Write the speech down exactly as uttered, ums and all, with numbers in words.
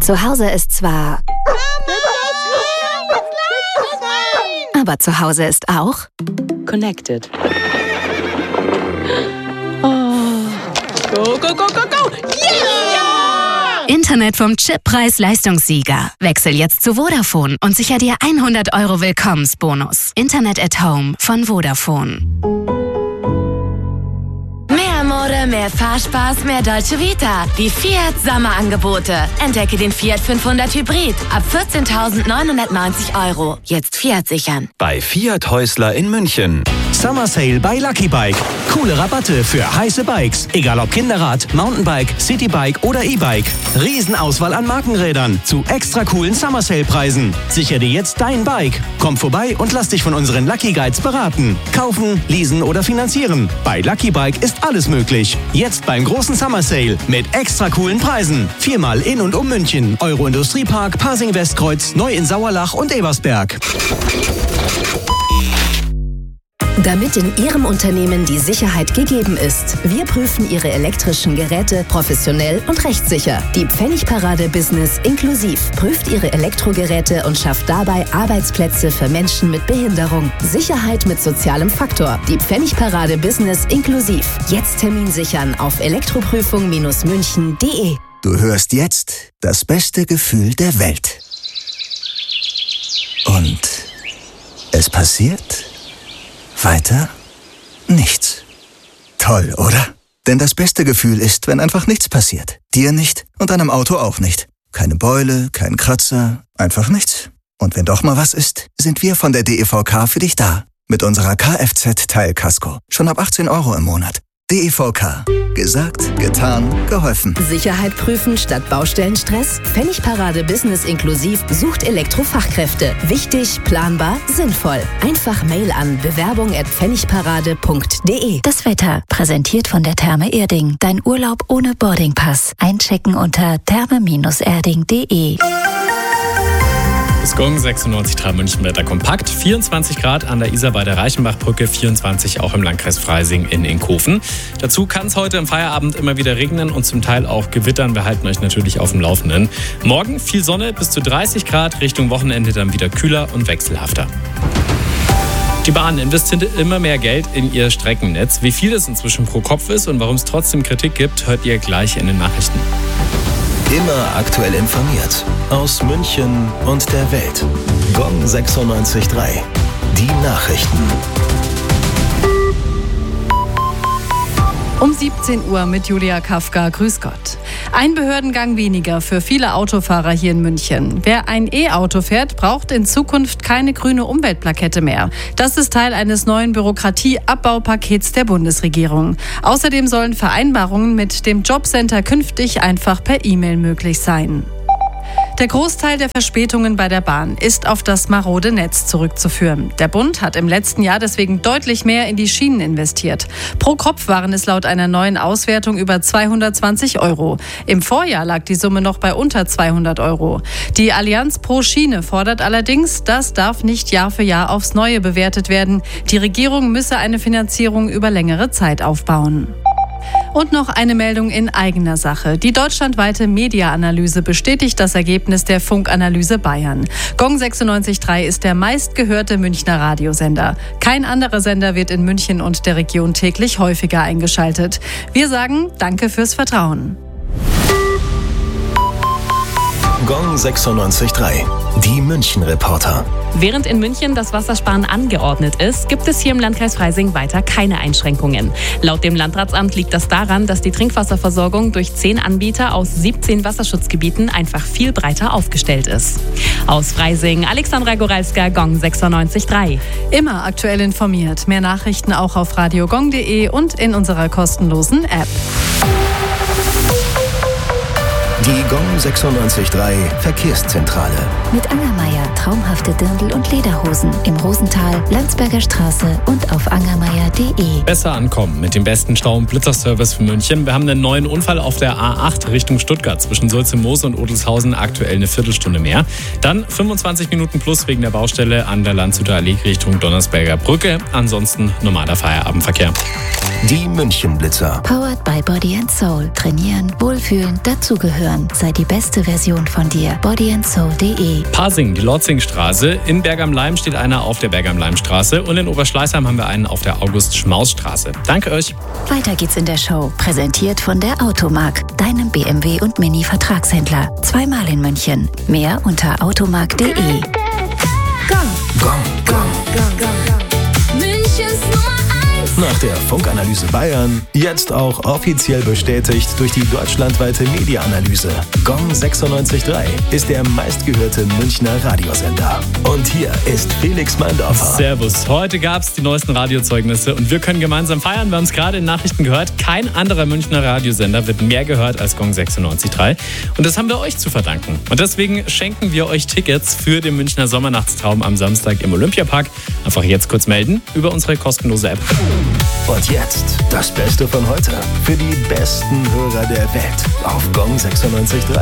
Zu Hause ist zwar... Aber zu Hause ist auch... Connected. Oh. Go, go, go, go, go! Yeah! Internet vom Chip Preis-Leistungssieger. Wechsel jetzt zu Vodafone und sicher dir hundert Euro Willkommensbonus. Internet at Home von Vodafone. Mehr Mode, mehr Fahrspaß, mehr Dolce Vita. Die Fiat Sommerangebote. Entdecke den Fiat fünfhundert Hybrid ab vierzehntausendneunhundertneunzig Euro. Jetzt Fiat sichern. Bei Fiat Häusler in München. Summer Sale bei Lucky Bike. Coole Rabatte für heiße Bikes. Egal ob Kinderrad, Mountainbike, Citybike oder E-Bike. Riesenauswahl an Markenrädern zu extra coolen Summer Sale Preisen. Sicher dir jetzt dein Bike. Komm vorbei und lass dich von unseren Lucky Guides beraten. Kaufen, leasen oder finanzieren. Bei Lucky Bike ist alles möglich. Jetzt beim großen Summer Sale mit extra coolen Preisen. Viermal in und um München. Euro Industriepark, Pasing Westkreuz, neu in Sauerlach und Ebersberg. Damit in Ihrem Unternehmen die Sicherheit gegeben ist. Wir prüfen Ihre elektrischen Geräte professionell und rechtssicher. Die Pfennigparade Business inklusiv prüft Ihre Elektrogeräte und schafft dabei Arbeitsplätze für Menschen mit Behinderung. Sicherheit mit sozialem Faktor. Die Pfennigparade Business inklusiv. Jetzt Termin sichern auf elektroprüfung münchen punkt de. Du hörst jetzt das beste Gefühl der Welt. Und es passiert weiter nichts. Toll, oder? Denn das beste Gefühl ist, wenn einfach nichts passiert. Dir nicht und deinem Auto auch nicht. Keine Beule, kein Kratzer, einfach nichts. Und wenn doch mal was ist, sind wir von der D E V K für dich da. Mit unserer Kfz-Teilkasko. Schon ab achtzehn Euro im Monat. D E V K. Gesagt, getan, geholfen. Sicherheit prüfen statt Baustellenstress? Pfennigparade Business inklusiv sucht Elektrofachkräfte. Wichtig, planbar, sinnvoll. Einfach Mail an bewerbung at pfennigparade punkt de. Das Wetter, präsentiert von der Therme Erding. Dein Urlaub ohne Boardingpass. Einchecken unter therme erding punkt de. Das Gong sechsundneunzig Komma drei München Wetter kompakt. vierundzwanzig Grad an der Isar bei der Reichenbachbrücke, vierundzwanzig auch im Landkreis Freising in Inkofen. Dazu kann es heute im Feierabend immer wieder regnen und zum Teil auch gewittern. Wir halten euch natürlich auf dem Laufenden. Morgen viel Sonne, bis zu dreißig Grad, Richtung Wochenende dann wieder kühler und wechselhafter. Die Bahn investiert immer mehr Geld in ihr Streckennetz. Wie viel es inzwischen pro Kopf ist und warum es trotzdem Kritik gibt, hört ihr gleich in den Nachrichten. Immer aktuell informiert. Aus München und der Welt. Gong sechsundneunzig Komma drei. Die Nachrichten. Um siebzehn Uhr mit Julia Kafka. Grüß Gott. Ein Behördengang weniger für viele Autofahrer hier in München. Wer ein E-Auto fährt, braucht in Zukunft keine grüne Umweltplakette mehr. Das ist Teil eines neuen Bürokratieabbaupakets der Bundesregierung. Außerdem sollen Vereinbarungen mit dem Jobcenter künftig einfach per E-Mail möglich sein. Der Großteil der Verspätungen bei der Bahn ist auf das marode Netz zurückzuführen. Der Bund hat im letzten Jahr deswegen deutlich mehr in die Schienen investiert. Pro Kopf waren es laut einer neuen Auswertung über zweihundertzwanzig Euro. Im Vorjahr lag die Summe noch bei unter zweihundert Euro. Die Allianz pro Schiene fordert allerdings, das darf nicht Jahr für Jahr aufs Neue bewertet werden. Die Regierung müsse eine Finanzierung über längere Zeit aufbauen. Und noch eine Meldung in eigener Sache. Die deutschlandweite Media-Analyse bestätigt das Ergebnis der Funkanalyse Bayern. Gong sechsundneunzig Komma drei ist der meistgehörte Münchner Radiosender. Kein anderer Sender wird in München und der Region täglich häufiger eingeschaltet. Wir sagen Danke fürs Vertrauen. Gong sechsundneunzig Komma drei. Die München-Reporter. Während in München das Wassersparen angeordnet ist, gibt es hier im Landkreis Freising weiter keine Einschränkungen. Laut dem Landratsamt liegt das daran, dass die Trinkwasserversorgung durch zehn Anbieter aus siebzehn Wasserschutzgebieten einfach viel breiter aufgestellt ist. Aus Freising, Alexandra Goralska, Gong sechsundneunzig Komma drei. Immer aktuell informiert. Mehr Nachrichten auch auf radiogong punkt de und in unserer kostenlosen App. Die Gong sechsundneunzig Komma drei Verkehrszentrale. Mit Angermeier traumhafte Dirndl und Lederhosen im Rosental, Landsberger Straße und auf angermeier punkt de. Besser ankommen mit dem besten Stau- und Blitzerservice für München. Wir haben einen neuen Unfall auf der A acht Richtung Stuttgart zwischen Sulzimoos und Odelshausen, aktuell eine Viertelstunde mehr. Dann fünfundzwanzig Minuten plus wegen der Baustelle an der Landshuter Allee Richtung Donnersberger Brücke. Ansonsten normaler Feierabendverkehr. Die München-Blitzer. Powered by Body and Soul. Trainieren, wohlfühlen, dazugehören. verbessern. Sei die beste Version von dir. body and soul punkt de. Pasing, die Lotzingstraße. In Berg am Laim steht einer auf der Berg am Laim Straße und in Oberschleißheim haben wir einen auf der August-Schmaus-Straße. Danke euch. Weiter geht's in der Show. Präsentiert von der Automark, deinem B M W und Mini-Vertragshändler. Zweimal in München. Mehr unter automark punkt de. Gong. Gong, Gong. Gong, Gong, Gong. Münchens Nummer eins. Nach der Funkanalyse Bayern, jetzt auch offiziell bestätigt durch die deutschlandweite Media-Analyse. Gong sechsundneunzig Komma drei ist der meistgehörte Münchner Radiosender. Und hier ist Felix Meindorfer. Servus, heute gab es die neuesten Radiozeugnisse und wir können gemeinsam feiern. Wir haben es gerade in Nachrichten gehört. Kein anderer Münchner Radiosender wird mehr gehört als Gong sechsundneunzig Komma drei. Und das haben wir euch zu verdanken. Und deswegen schenken wir euch Tickets für den Münchner Sommernachtstraum am Samstag im Olympiapark. Einfach jetzt kurz melden über unsere kostenlose App. Und jetzt das Beste von heute für die besten Hörer der Welt auf Gong sechsundneunzig Komma drei.